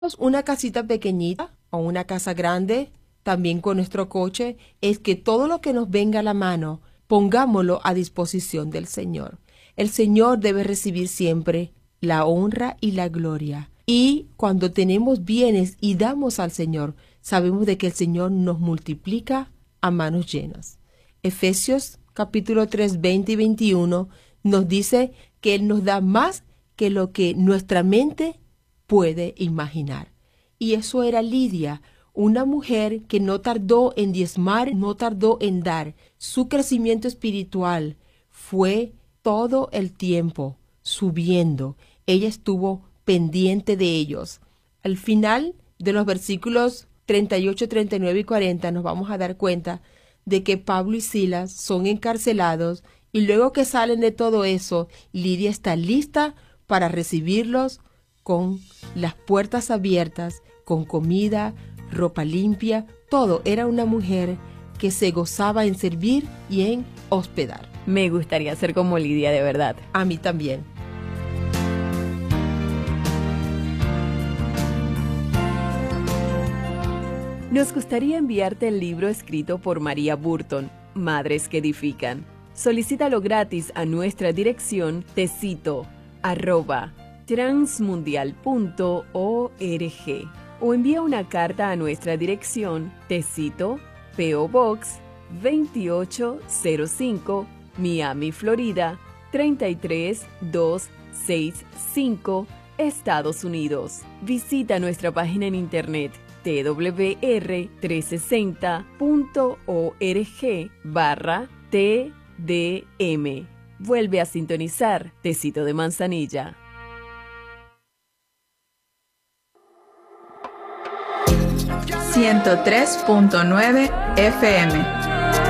una casita pequeñita o una casa grande, también con nuestro coche, es que todo lo que nos venga a la mano, pongámoslo a disposición del Señor. El Señor debe recibir siempre la honra y la gloria. Y cuando tenemos bienes y damos al Señor, sabemos de que el Señor nos multiplica a manos llenas. Efesios capítulo 3, 20 y 21 nos dice que Él nos da más que lo que nuestra mente puede imaginar. Y eso era Lidia, una mujer que no tardó en diezmar, no tardó en dar. Su crecimiento espiritual fue todo el tiempo subiendo. Ella estuvo pendiente de ellos. Al final de los versículos 38, 39 y 40 nos vamos a dar cuenta de que Pablo y Silas son encarcelados y luego que salen de todo eso, Lidia está lista para recibirlos con las puertas abiertas, con comida, ropa limpia, todo. Era una mujer que se gozaba en servir y en hospedar. Me gustaría ser como Lidia, de verdad. A mí también. Nos gustaría enviarte el libro escrito por María Burton, Madres que Edifican. Solicítalo gratis a nuestra dirección tecito@transmundial.org o envía una carta a nuestra dirección Tecito, P.O. Box 2805, Miami, Florida 33265, Estados Unidos. Visita nuestra página en internet twr360.org/TDM. Vuelve a sintonizar Tecito de Manzanilla. .9 FM.